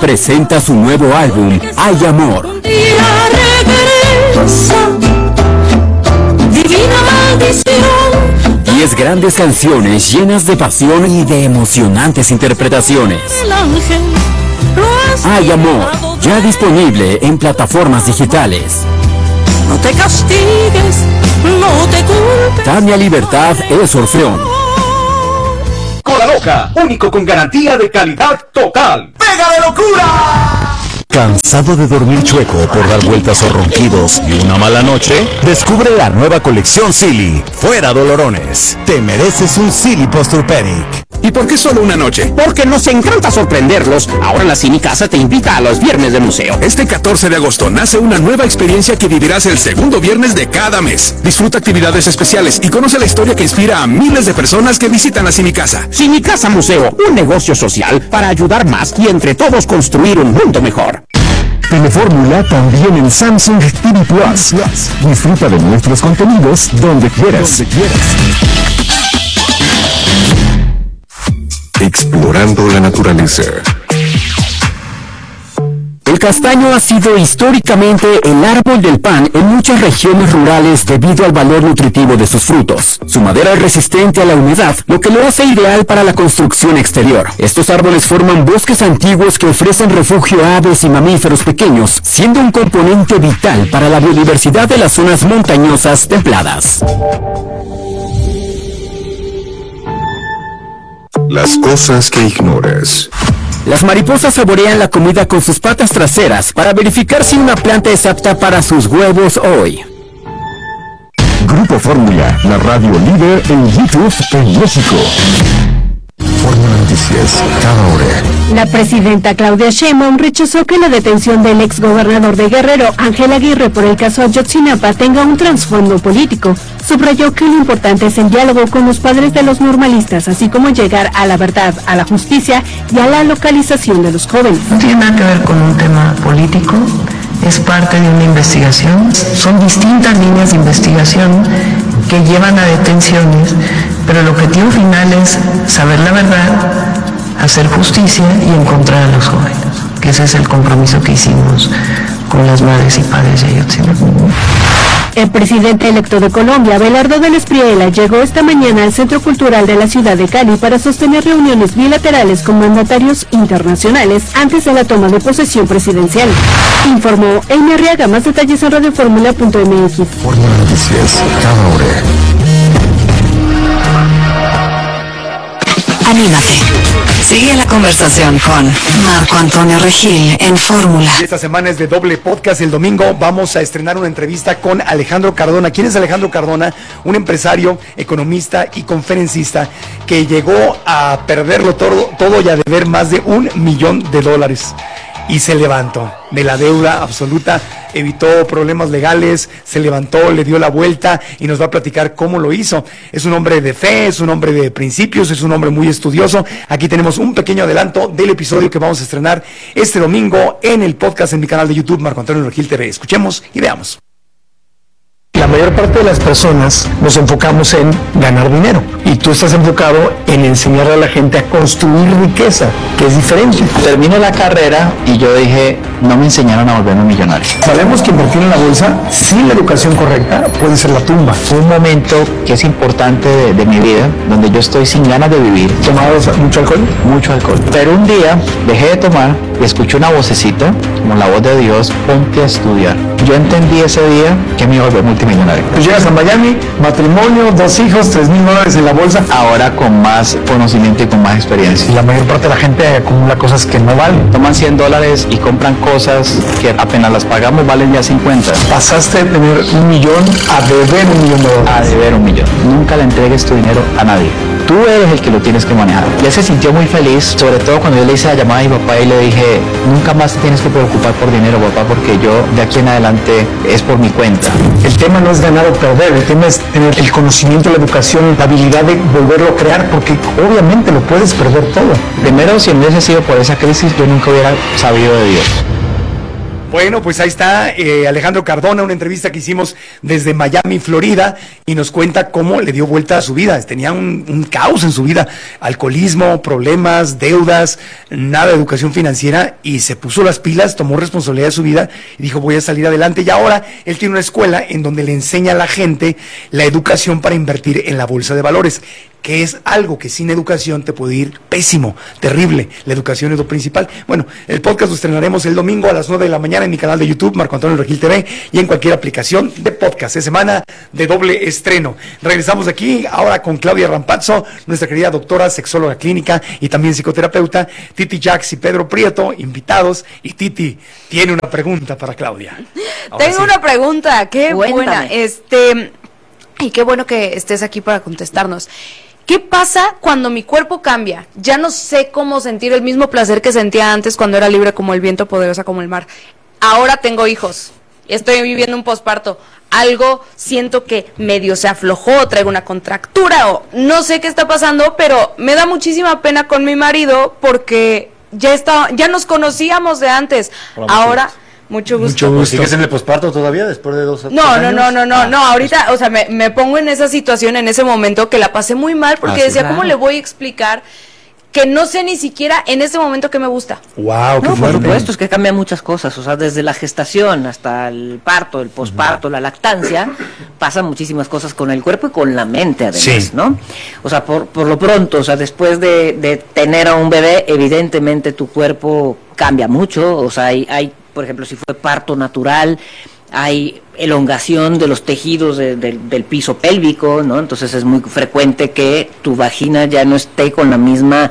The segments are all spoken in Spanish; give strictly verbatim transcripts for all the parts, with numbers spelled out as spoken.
presenta su nuevo álbum, Hay Amor. Un día regresa, divina maldición. Diez grandes canciones llenas de pasión y de emocionantes interpretaciones. El ángel lo ha Hay Amor, esperado. ya disponible en plataformas digitales. No te castigues, no te culpes. Tania Libertad es Orfeón. Cola Loca, único con garantía de calidad total. ¡Pega de locura! ¿Cansado de dormir chueco por dar vueltas o ronquidos y una mala noche? Descubre la nueva colección Silly. Fuera dolorones. Te mereces un Silly Posturpedic. ¿Y por qué solo una noche? Porque nos encanta sorprenderlos. Ahora la Cine Casa te invita a los viernes de museo. Este catorce de agosto nace una nueva experiencia que vivirás el segundo viernes de cada mes. Disfruta actividades especiales y conoce la historia que inspira a miles de personas que visitan la Cine Casa. Cine Casa Museo, un negocio social para ayudar más y entre todos construir un mundo mejor. Telefórmula también en Samsung T V Plus. Disfruta de nuestros contenidos donde quieras. Donde quieras. Explorando la naturaleza. El castaño ha sido históricamente el árbol del pan en muchas regiones rurales debido al valor nutritivo de sus frutos. Su madera es resistente a la humedad, lo que lo hace ideal para la construcción exterior. Estos árboles forman bosques antiguos que ofrecen refugio a aves y mamíferos pequeños, siendo un componente vital para la biodiversidad de las zonas montañosas templadas. Las cosas que ignoras. Las mariposas saborean la comida con sus patas traseras para verificar si una planta es apta para sus huevos hoy. Grupo Fórmula, la radio líder en YouTube en México. Fórmula Noticias, cada hora. La presidenta Claudia Sheinbaum rechazó que la detención del exgobernador de Guerrero, Ángel Aguirre, por el caso Ayotzinapa tenga un trasfondo político. Subrayó que lo importante es el diálogo con los padres de los normalistas, así como llegar a la verdad, a la justicia y a la localización de los jóvenes. No tiene nada que ver con un tema político, es parte de una investigación. Son distintas líneas de investigación que llevan a detenciones, pero el objetivo final es saber la verdad, hacer justicia y encontrar a los jóvenes, que ese es el compromiso que hicimos con las madres y padres de Ayotzinapa. El presidente electo de Colombia, Abelardo del Espriella, llegó esta mañana al Centro Cultural de la ciudad de Cali para sostener reuniones bilaterales con mandatarios internacionales antes de la toma de posesión presidencial. Informó Amy Arriaga. Más detalles en radioformula punto m x. Fórmula Noticias, cada hora. Anímate. Sigue la conversación con Marco Antonio Regil en Fórmula. Esta semana es de doble podcast. El domingo vamos a estrenar una entrevista con Alejandro Cardona. ¿Quién es Alejandro Cardona? Un empresario, economista y conferencista que llegó a perderlo todo, todo y a deber más de un millón de dólares. Y se levantó de la deuda absoluta, evitó problemas legales, se levantó, le dio la vuelta y nos va a platicar cómo lo hizo. Es un hombre de fe, es un hombre de principios, es un hombre muy estudioso. Aquí tenemos un pequeño adelanto del episodio que vamos a estrenar este domingo en el podcast en mi canal de YouTube, Marco Antonio Regil T V. Escuchemos y veamos. La mayor parte de las personas nos enfocamos en ganar dinero y tú estás enfocado en enseñarle a la gente a construir riqueza, que es diferente. Terminé la carrera y yo dije, no me enseñaron a volverme millonario. Sabemos que invertir en la bolsa sin la educación correcta puede ser la tumba. Fue un momento que es importante de, de mi vida, donde yo estoy sin ganas de vivir. ¿Tomabas mucho alcohol? Mucho alcohol. Pero un día dejé de tomar y escuché una vocecita, como la voz de Dios, ponte a estudiar. Yo entendí ese día que me iba a volver multimillonario. Tú llegas a Miami, matrimonio, dos hijos, tres mil dólares en la bolsa. Ahora con más conocimiento y con más experiencia. Y la mayor parte de la gente acumula cosas que no valen. Toman cien dólares y compran cosas que apenas las pagamos valen ya cincuenta. Pasaste de tener un millón a deber un millón de dólares. A deber un millón. Nunca le entregues tu dinero a nadie. Tú eres el que lo tienes que manejar. Y él se sintió muy feliz, sobre todo cuando yo le hice la llamada a mi papá y le dije, nunca más te tienes que preocupar por dinero, papá, porque yo de aquí en adelante es por mi cuenta. El tema no es ganar o perder, el tema es tener el conocimiento, la educación, la habilidad de volverlo a crear, porque obviamente lo puedes perder todo. Primero, si no hubiese sido por esa crisis, yo nunca hubiera sabido de Dios. Bueno, pues ahí está eh, Alejandro Cardona, una entrevista que hicimos desde Miami, Florida, y nos cuenta cómo le dio vuelta a su vida. Tenía un, un caos en su vida, alcoholismo, problemas, deudas, nada de educación financiera, y se puso las pilas, tomó responsabilidad de su vida y dijo, voy a salir adelante. Y ahora él tiene una escuela en donde le enseña a la gente la educación para invertir en la bolsa de valores, que es algo que sin educación te puede ir pésimo, terrible. La educación es lo principal. Bueno, el podcast lo estrenaremos el domingo a las nueve de la mañana en mi canal de YouTube, Marco Antonio Regil T V, y en cualquier aplicación de podcast. Es semana de doble estreno. Regresamos aquí ahora con Claudia Rampazzo, nuestra querida doctora, sexóloga clínica y también psicoterapeuta, Titi Jax y Pedro Prieto, invitados. Y Titi tiene una pregunta para Claudia. Ahora Tengo sí. una pregunta, qué Cuéntame. buena. Este, y qué bueno que estés aquí para contestarnos. ¿Qué pasa cuando mi cuerpo cambia? Ya no sé cómo sentir el mismo placer que sentía antes cuando era libre como el viento, poderosa como el mar. Ahora tengo hijos, estoy viviendo un posparto. Algo siento que medio se aflojó, traigo una contractura o no sé qué está pasando, pero me da muchísima pena con mi marido porque ya está, ya nos conocíamos de antes. Hola, Ahora... Mucho gusto. Mucho gusto. ¿Sigues en el posparto todavía después de dos, No, dos no, años? no, no, no, Ah, no, ahorita, o sea, me, me pongo en esa situación, en ese momento que la pasé muy mal porque Ah, sí. decía, Claro. ¿cómo le voy a explicar que no sé ni siquiera en este momento que me gusta? Wow, No, por supuesto, es que cambian muchas cosas, o sea, desde la gestación hasta el parto, el posparto, la lactancia, pasan muchísimas cosas con el cuerpo y con la mente además, Sí. ¿no? O sea, por, por lo pronto, o sea, después de, de tener a un bebé, evidentemente tu cuerpo cambia mucho, o sea, hay, hay por ejemplo, si fue parto natural, hay elongación de los tejidos de, de, del piso pélvico, ¿no? Entonces es muy frecuente que tu vagina ya no esté con la misma,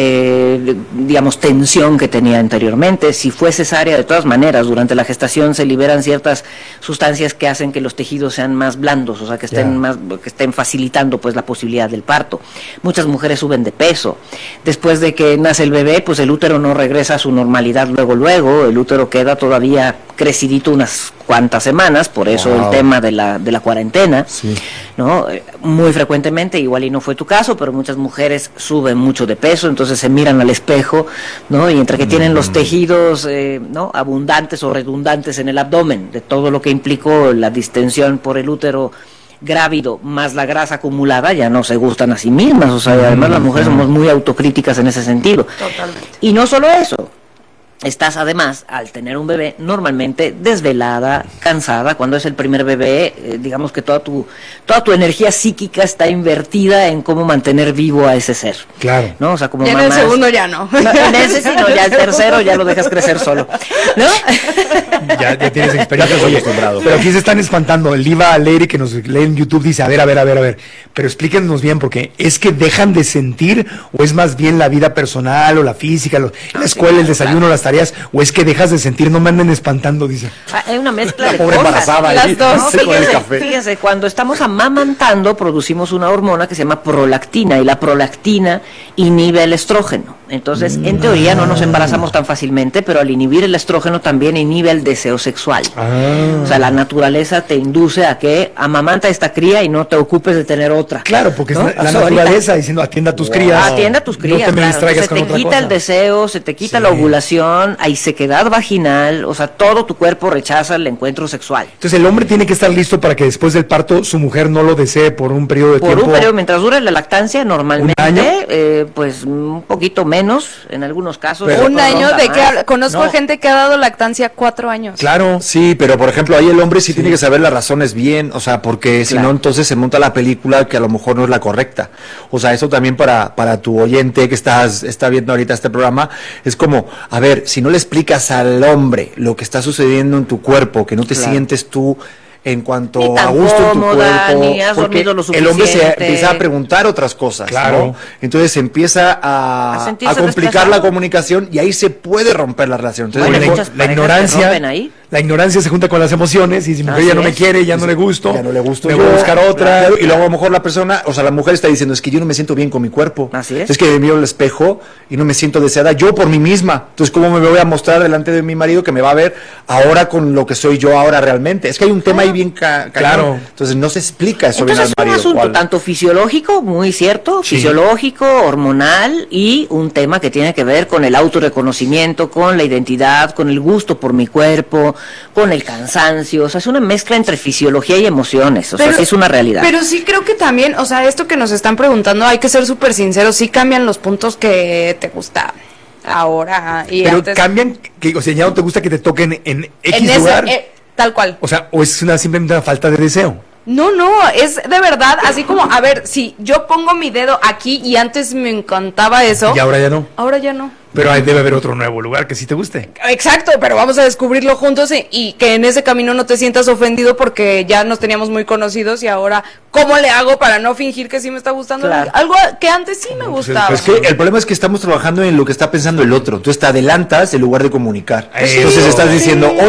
eh, digamos, tensión que tenía anteriormente. Si fue cesárea, de todas maneras, durante la gestación se liberan ciertas sustancias que hacen que los tejidos sean más blandos, o sea, que estén Ya. más, que estén facilitando, pues, la posibilidad del parto. Muchas mujeres suben de peso. Después de que nace el bebé, pues el útero no regresa a su normalidad luego, luego. El útero queda todavía crecidito unas cuantas semanas, por eso Wow. el tema de la, de la cuarentena, Sí. ¿no? Eh, Muy frecuentemente, igual y no fue tu caso, pero muchas mujeres suben mucho de peso, entonces se miran al espejo, ¿no? Y entre que tienen los tejidos, eh, ¿no? abundantes o redundantes en el abdomen, de todo lo que implicó la distensión por el útero grávido, más la grasa acumulada, ya no se gustan a sí mismas, o sea, además las mujeres somos muy autocríticas en ese sentido. Totalmente. Y no solo eso, estás además, al tener un bebé, normalmente desvelada, cansada. Cuando es el primer bebé, eh, digamos que toda tu toda tu energía psíquica está invertida en cómo mantener vivo a ese ser. Claro. ¿No? O sea, como Ya en el mamás- segundo ya no. No, en ese sí, no, ya el tercero ya lo dejas crecer solo, ¿no? Ya, ya tienes experiencia. estoy Oye, acostumbrado. pero aquí se están espantando. El Diva Aleri que nos lee en YouTube dice, a ver, a ver, a ver, a ver. Pero explíquenos bien, porque ¿es que dejan de sentir o es más bien la vida personal o la física, lo- la escuela, el desayuno, las tareas, o es que dejas de sentir? No me anden espantando, dice. Ah, Hay una mezcla La de pobre cosas. embarazada ahí, Las dos. No, con el fíjese, café. fíjese, cuando estamos amamantando producimos una hormona que se llama prolactina y la prolactina inhibe el estrógeno. Entonces, en teoría no nos embarazamos tan fácilmente, pero al inhibir el estrógeno también inhibe el deseo sexual. Ah. O sea, la naturaleza te induce a que amamanta esta cría y no te ocupes de tener otra. Claro, porque ¿no? es la, la O sea, ahorita- naturaleza diciendo, atienda a tus crías. Atienda a tus crías, No te me claro. distraigas Entonces, con se otra te quita cosa. el deseo, se te quita Sí. la ovulación, hay sequedad vaginal, o sea, todo tu cuerpo rechaza el encuentro sexual. Entonces el hombre tiene que estar listo para que después del parto su mujer no lo desee por un periodo de Por tiempo. un periodo, mientras dure la lactancia, normalmente, ¿Un año? eh, pues un poquito menos, en algunos casos. Pero- Un otros año ronda de más. que habla- conozco No. gente que ha dado lactancia cuatro años. Claro. Sí, pero por ejemplo, ahí el hombre sí, tiene que saber las razones bien, o sea, porque si Claro. no, entonces se monta la película que a lo mejor no es la correcta. O sea, eso también para, para tu oyente que estás, está viendo ahorita este programa, es como, a ver, si no le explicas al hombre lo que está sucediendo en tu cuerpo, que no te Claro. sientes tú en cuanto Ni tan a gusto en tu cómoda, cuerpo, ni has porque dormido lo el hombre se suficiente. empieza a preguntar otras cosas, Claro. ¿no? Entonces se empieza a, A a sentirse complicar desplazado. la comunicación y ahí se puede romper la relación. Entonces, Bueno, la, mejor- muchas la parejas se ignorancia, rompen ahí. la ignorancia se junta con las emociones y si mi mujer Así ya no me es. quiere, ya no le gusto, ya no le gusto me yo, voy a buscar otra. claro, y luego a lo mejor la persona, o sea, la mujer está diciendo, es que yo no me siento bien con mi cuerpo. Así es. Es que me miro al espejo y no me siento deseada yo por mí misma. Entonces, ¿cómo me voy a mostrar delante de mi marido que me va a ver ahora con lo que soy yo ahora realmente? Es que hay un tema ahí bien ca- cañón. Claro. Entonces, no se explica eso bien Entonces al es un marido. asunto ¿cuál? tanto fisiológico, muy cierto, Sí. fisiológico, hormonal, y un tema que tiene que ver con el autorreconocimiento, con la identidad, con el gusto por mi cuerpo, con el cansancio, o sea, es una mezcla entre fisiología y emociones, o Pero- sea, sí es una realidad. Pero sí creo que también, o sea, esto que nos están preguntando, hay que ser súper sinceros, sí cambian los puntos que te gusta ahora y Pero antes. cambian, que, o sea, ya no te gusta que te toquen en X en ese, lugar. eh, tal cual. O sea, o es una simplemente una falta de deseo. No, no, es de verdad, así como, a ver, si yo pongo mi dedo aquí y antes me encantaba eso, Y ahora ya no. ahora ya no. Pero ahí debe haber otro nuevo lugar que sí te guste. Exacto, pero vamos a descubrirlo juntos y, y que en ese camino no te sientas ofendido porque ya nos teníamos muy conocidos y ahora, ¿cómo le hago para no fingir que sí me está gustando? Claro. Algo que antes sí me gustaba. Pues que el problema es que estamos trabajando en lo que está pensando el otro. Tú te adelantas en lugar de comunicar. Pues sí, Entonces estás sí. diciendo,